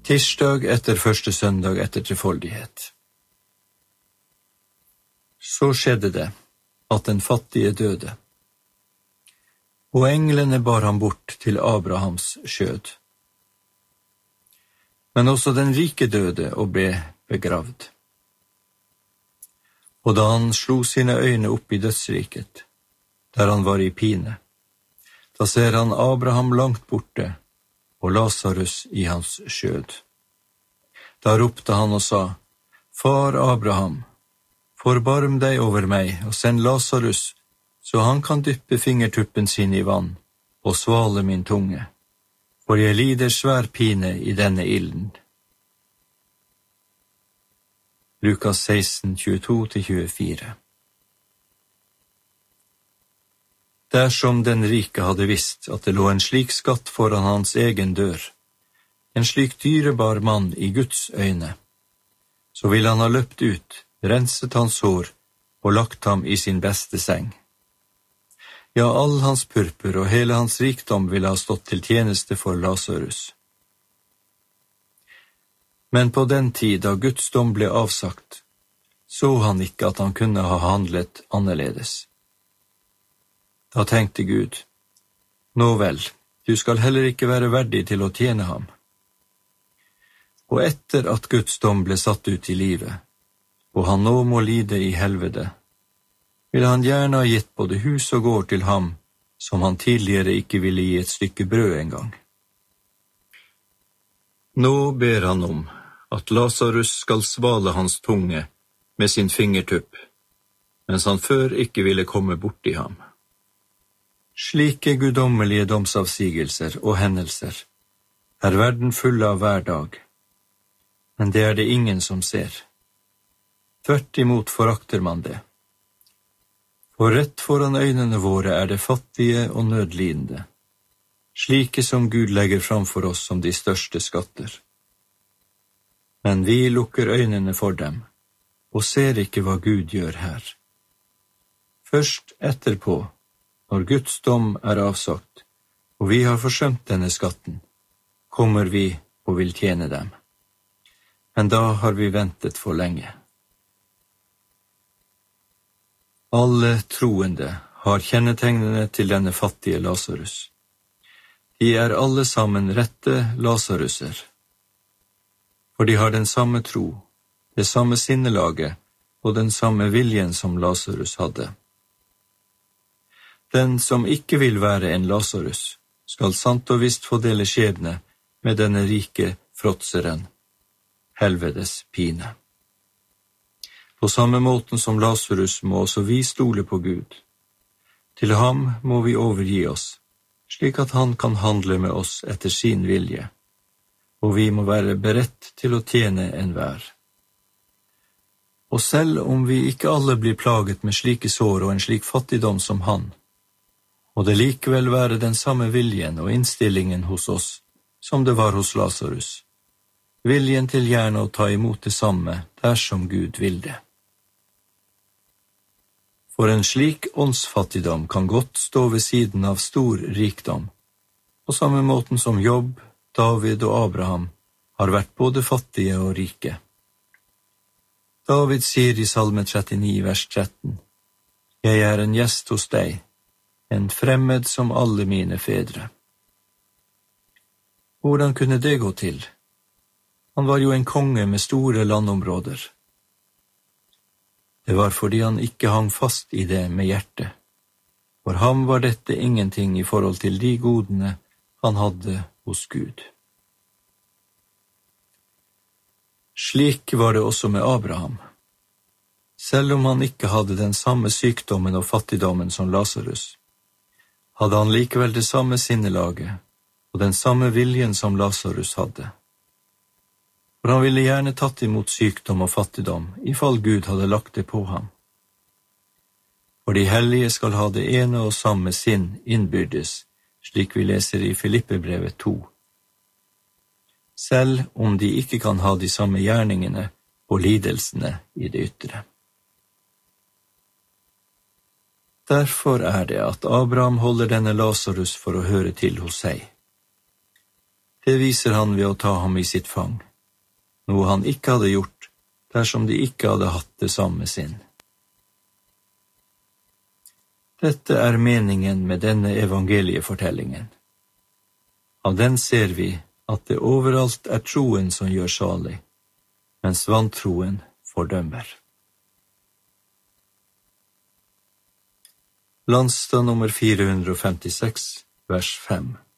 Tirsdag etter første søndag etter trefoldighet. Så skjedde det at den fattige døde, og englene bar ham bort til Abrahams skjød. Men også den rike døde og ble begravd. Og da han slo sine øyne opp i dødsriket, der han var i pine, da ser han Abraham langt borte og Lazarus i hans skjød. Da ropte han og sa, Far Abraham, forbarm deg over meg og send Lazarus, så han kan dyppe fingertuppen sin i vann og svale min tunge, for jeg lider svær pine i denne ilden. Lukas 16, 22-24. Dersom den rike hadde visst at det lå en slik skatt foran hans egen dør, en slik dyrebar mann i Guds øyne, så ville han ha løpt ut, renset hans hår og lagt ham i sin beste seng. Ja, all hans purpur og hele hans rikdom ville ha stått til tjeneste for Lazarus. Men på den tid da Guds dom ble avsagt, så han ikke at han kunne ha handlet annerledes. Da tenkte Gud, nå vel, du skal heller ikke være verdig til å tjene ham. Og etter at Guds dom ble satt ut i livet, og han nå må lide i helvete, ville han gjerne ha gitt både hus og gård til ham, som han tidligere ikke ville gi et stykke brød engang. Nå ber han om at Lazarus skal svale hans tunge med sin fingertupp, mens han før ikke ville komme borti ham. Slike guddommelige domsavsigelser og hendelser er verden full av hver dag, men det er det ingen som ser. Tvert imot forakter man det. For rett foran øynene våre er det fattige og nødlidende, slike som Gud legger fram for oss som de største skatter. Men vi lukker øynene for dem, og ser ikke hva Gud gjør her. Først etterpå, når Guds dom er avsagt, og vi har forsømt denne skatten, kommer vi og vil tjene dem. Men da har vi ventet for lenge. Alle troende har kjennetegnene til denne fattige Lazarus. De er alle sammen rette Lazaruser, for de har den samme tro, det samme sinnelaget og den samme viljen som Lazarus hadde. Den som ikke vil være en Lazarus, skal sant og visst få dele skjebne med denne rike fråtseren, helvedes pine. På samme måten som Lazarus må også vi stole på Gud. Til ham må vi overgi oss, slik at han kan handle med oss etter sin vilje, og vi må være beredt til å tjene enhver. Og selv om vi ikke alle blir plaget med slike sår og en slik fattigdom som han, må det likevel være den samme viljen og innstillingen hos oss som det var hos Lazarus. Viljen til gjerne å ta imot det samme dersom Gud vil det. For en slik åndsfattigdom kan godt stå ved siden av stor rikdom, på samme måten som Jobb, David og Abraham har vært både fattige og rike. David sier i Salme 39, vers 13, «Jeg er en gjest hos deg, en fremmed som alle mine fedre.» Hvordan kunne det gå til? Han var jo en konge med store landområder. Det var fordi han ikke hang fast i det med hjertet. For ham var dette ingenting i forhold til de godene han hadde hos Gud. Slik var det også med Abraham. Selv om han ikke hadde den samme sykdommen og fattigdommen som Lazarus, hadde han likevel det samme sinnelaget og den samme viljen som Lazarus hadde. For han ville gjerne tatt imot sykdom og fattigdom, i fall Gud hadde lagt det på ham. For de hellige skal ha det ene og samme sinn innbyrdes, slik vi leser i Filippebrevet 2. Selv om de ikke kan ha de samme gjerningene og lidelsene i det ytre. Derfor er det at Abraham holder denne Lazarus for å høre til hos seg. Det viser han ved å ta ham i sitt fang, noe han ikke hadde gjort dersom de ikke hadde hatt det samme sinn. Dette er meningen med denne evangeliefortellingen. Av den ser vi at det overalt er troen som gjør salig, mens vantroen fordømmer. Landstad nummer 456, vers 5.